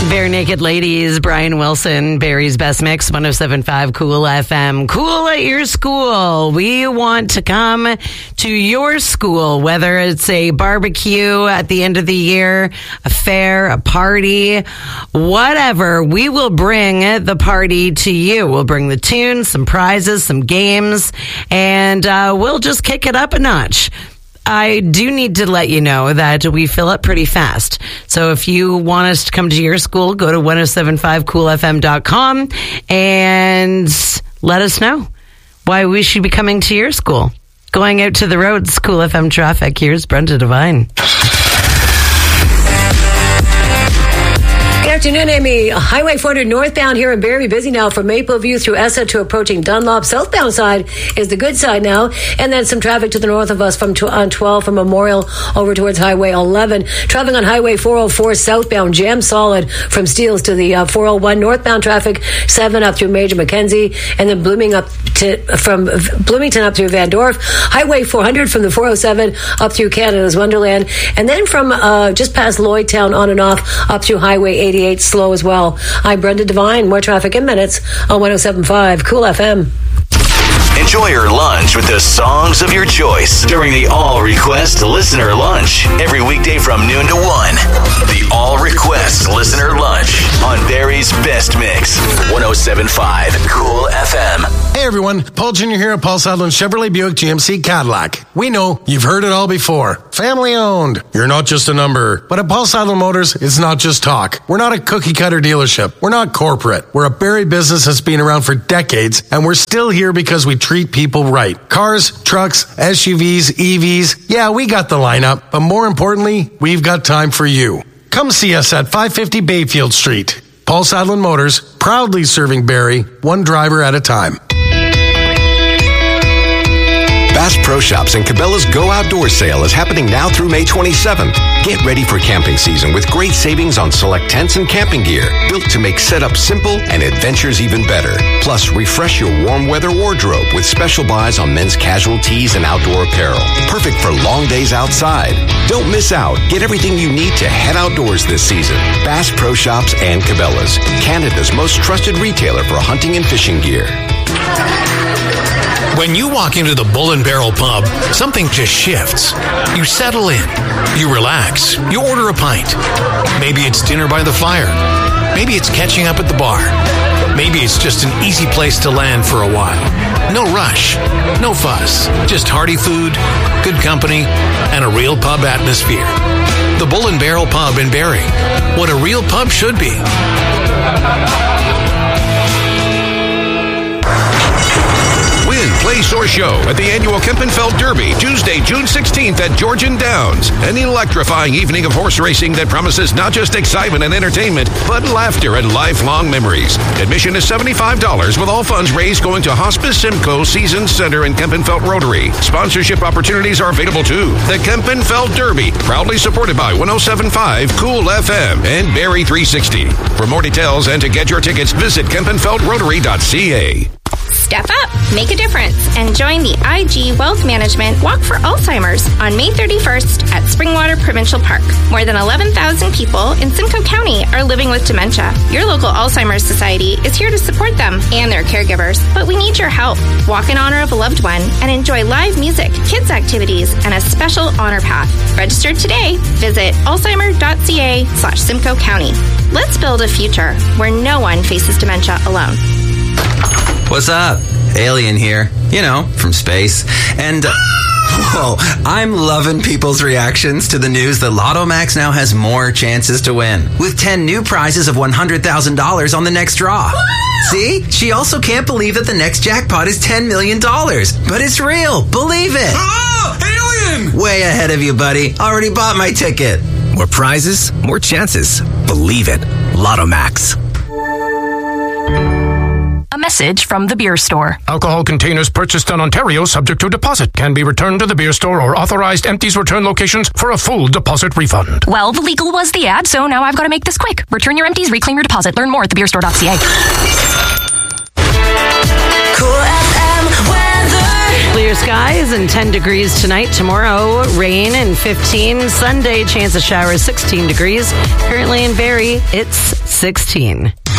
Bare Naked Ladies, Brian Wilson, Barry's Best Mix, 107.5 Cool FM. Cool at your school. We want to come to your school, whether it's a barbecue at the end of the year, a fair, a party, whatever. We will bring the party to you. We'll bring the tunes, some prizes, some games, and we'll just kick it up a notch. I do need to let you know that we fill up pretty fast. So if you want us to come to your school, go to 1075coolfm.com and let us know why we should be coming to your school. Going out to the roads, Cool FM traffic. Here's Brenda Devine. Good afternoon, Amy. Highway 400 northbound here in Barrie, busy now from Mapleview through Essa to approaching Dunlop. Southbound side is the good side now. And then some traffic to the north of us on 12 from Memorial over towards Highway 11. Traveling on Highway 404 southbound, jam solid from Steeles to the 401. Northbound traffic 7 up through Major Mackenzie. And then from Bloomington up through Van Dorp. Highway 400 from the 407 up through Canada's Wonderland. And then from just past Lloydtown on and off up through Highway 88. Slow as well. I'm Brenda Devine. More traffic in minutes on 107.5 Cool FM. Enjoy your lunch with the songs of your choice during the All Request Listener Lunch. Every weekday from noon to 1. The All Request Listener Lunch on Barrie's Best Mix. 107.5 Cool FM. Hey everyone, Paul Jr. here at Paul Sadlin Chevrolet Buick GMC Cadillac. We know you've heard it all before. Family owned. You're not just a number. But at Paul Sadlin Motors, it's not just talk. We're not a cookie cutter dealership. We're not corporate. We're a Barrie business that's been around for decades, and we're still here because we treat people right. Cars, trucks, SUVs, EVs. Yeah, we got the lineup, but more importantly, we've got time for you. Come see us at 550 Bayfield Street. Paul Sadlin Motors, proudly serving Barrie, one driver at a time. Bass Pro Shops and Cabela's Go Outdoors sale is happening now through May 27th. Get ready for camping season with great savings on select tents and camping gear, built to make setup simple and adventures even better. Plus, refresh your warm weather wardrobe with special buys on men's casual tees and outdoor apparel. Perfect for long days outside. Don't miss out. Get everything you need to head outdoors this season. Bass Pro Shops and Cabela's, Canada's most trusted retailer for hunting and fishing gear. When you walk into the Bull and Barrel Pub, something just shifts. You settle in. You relax. You order a pint. Maybe it's dinner by the fire. Maybe it's catching up at the bar. Maybe it's just an easy place to land for a while. No rush. No fuss. Just hearty food, good company, and a real pub atmosphere. The Bull and Barrel Pub in Barrie. What a real pub should be. Win, place, or show at the annual Kempenfeld Derby, Tuesday, June 16th at Georgian Downs. An electrifying evening of horse racing that promises not just excitement and entertainment, but laughter and lifelong memories. Admission is $75, with all funds raised going to Hospice Simcoe Season Center and Kempenfeld Rotary. Sponsorship opportunities are available too. The Kempenfeld Derby, proudly supported by 107.5 Cool FM and Barrie 360. For more details and to get your tickets, visit KempenfeldRotary.ca. Step up, make a difference, and join the IG Wealth Management Walk for Alzheimer's on May 31st at Springwater Provincial Park. More than 11,000 people in Simcoe County are living with dementia. Your local Alzheimer's Society is here to support them and their caregivers, but we need your help. Walk in honor of a loved one and enjoy live music, kids' activities, and a special honor path. Register today. Visit alzheimer.ca/Simcoe County. Let's build a future where no one faces dementia alone. What's up? Alien here. You know, from space. And, whoa, I'm loving people's reactions to the news that Lotto Max now has more chances to win, with 10 new prizes of $100,000 on the next draw. See? She also can't believe that the next jackpot is $10 million. But it's real. Believe it. Oh, alien! Way ahead of you, buddy. Already bought my ticket. More prizes, more chances. Believe it. Lotto Max. A message from the beer store. Alcohol containers purchased in Ontario subject to deposit can be returned to the beer store or authorized empties return locations for a full deposit refund. Well, the legal was the ad, so now I've got to make this quick. Return your empties, reclaim your deposit. Learn more at thebeerstore.ca. Cool FM weather. Clear skies and 10 degrees tonight. Tomorrow, rain and 15. Sunday, chance of showers, 16 degrees. Currently in Barrie, it's 16.